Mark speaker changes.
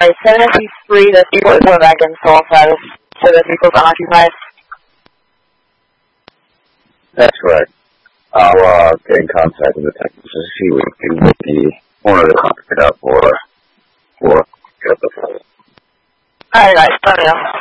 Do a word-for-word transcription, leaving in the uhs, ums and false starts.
Speaker 1: Alright, seven S E three, the Seaport is back in Seoul status, so the vehicle's unoccupied.
Speaker 2: That's correct. I'll uh, get in contact with the technicians to see what we can get the owner to contract it up for, for, get up the phone.
Speaker 1: Alright guys, let me know.